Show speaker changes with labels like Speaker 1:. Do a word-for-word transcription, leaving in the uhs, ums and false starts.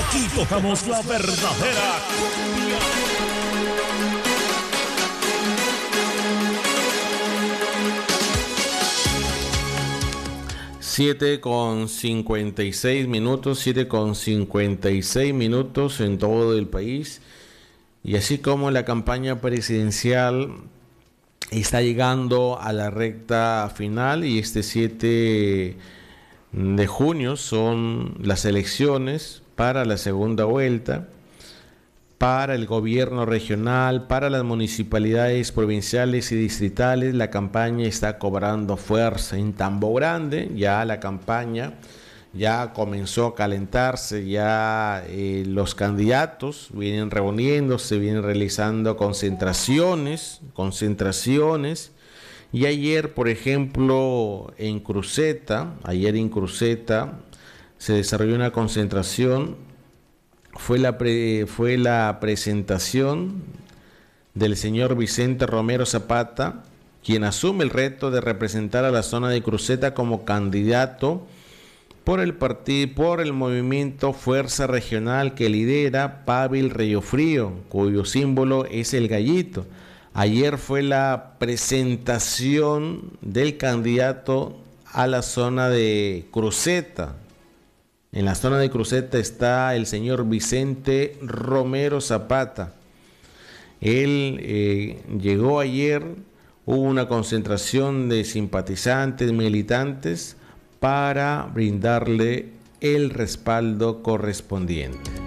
Speaker 1: Aquí tocamos la verdadera cumbia.
Speaker 2: siete con cincuenta y seis minutos, siete con cincuenta y seis minutos en todo el país. Y así como la campaña presidencial está llegando a la recta final y este siete de junio son las elecciones para la segunda vuelta, para el gobierno regional, para las municipalidades provinciales y distritales, la campaña está cobrando fuerza. En Tambo Grande ya la campaña ya comenzó a calentarse, ya eh, los candidatos vienen reuniéndose, vienen realizando concentraciones, concentraciones. Y ayer, por ejemplo, en Cruceta, ayer en Cruceta se desarrolló una concentración. Fue la, pre, fue la presentación del señor Vicente Romero Zapata, quien asume el reto de representar a la zona de Cruceta como candidato por el partido, por el movimiento Fuerza Regional que lidera Pavel Reyofrío, cuyo símbolo es el gallito. Ayer fue la presentación del candidato a la zona de Cruceta. En la zona de Cruceta está el señor Vicente Romero Zapata. Él eh, llegó ayer, hubo una concentración de simpatizantes, militantes, para brindarle el respaldo correspondiente.